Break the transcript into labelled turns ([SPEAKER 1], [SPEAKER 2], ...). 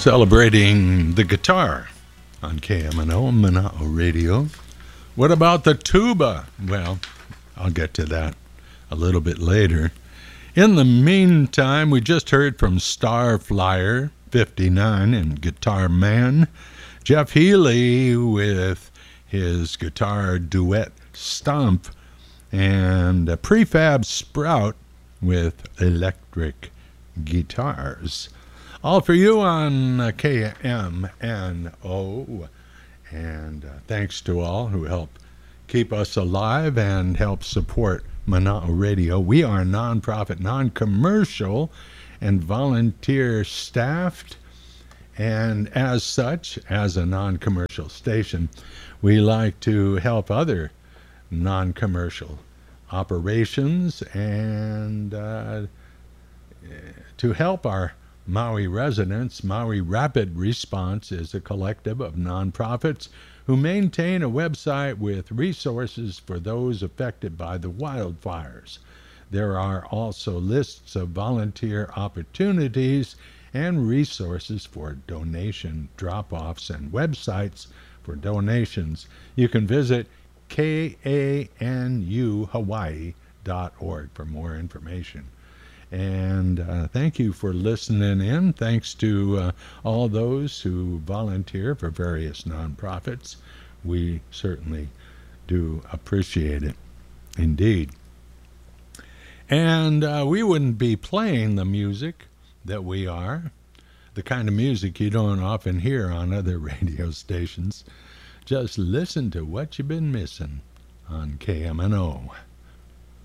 [SPEAKER 1] Celebrating the guitar on KMNO, Mana'o Radio. What about the tuba? Well, I'll get to that a little bit later. In the meantime, we just heard from Starflyer 59 and Guitar Man, Jeff Healey with his guitar duet Stomp, and Prefab Sprout with electric guitars. All for you on KMNO. And thanks to all who help keep us alive and help support Mana'o Radio. We are nonprofit, non-commercial, and volunteer staffed. And as such, as a non-commercial station, we like to help other non-commercial operations and to help our Maui residents. Maui Rapid Response is a collective of nonprofits who maintain a website with resources for those affected by the wildfires. There are also lists of volunteer opportunities and resources for donation drop-offs and websites for donations. You can visit kanuhawaii.org for more information. And thank you for listening in. Thanks to all those who volunteer for various nonprofits. We certainly do appreciate it, indeed. And we wouldn't be playing the music that we are, the kind of music you don't often hear on other radio stations. Just listen to what you've been missing on KMNO.